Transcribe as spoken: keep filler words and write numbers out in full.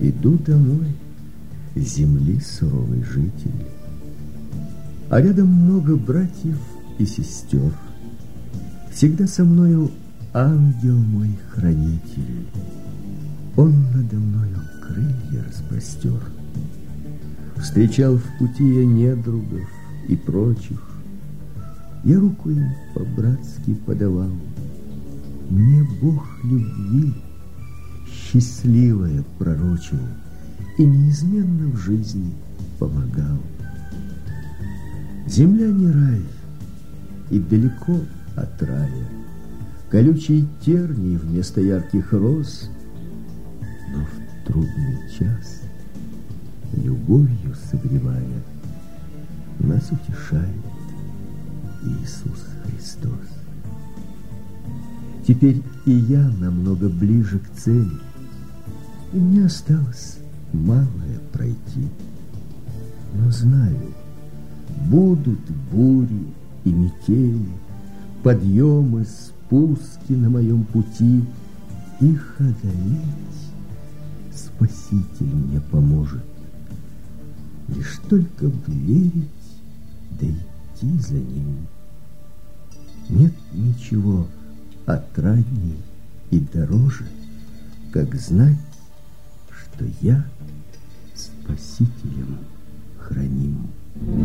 Иду домой, земли суровый житель, а рядом много братьев и сестер. Всегда со мною ангел мой хранитель, он надо мною крылья распростер. Встречал в пути я недругов и прочих, я руку им по-братски подавал. Мне Бог любви счастливое пророчил и неизменно в жизни помогал. Земля не рай, и далеко от рая колючие тернии вместо ярких роз, но в трудный час, любовью согревая, нас утешает Иисус Христос. Теперь и я намного ближе к цели, и мне осталось малое пройти. Но знаю, будут бури и метели, подъемы, спуски на моем пути. Их одолеть Спаситель мне поможет. Лишь только верить, да идти за Ним. Нет ничего отрадней и дороже, как знать, что я Спасителем храним.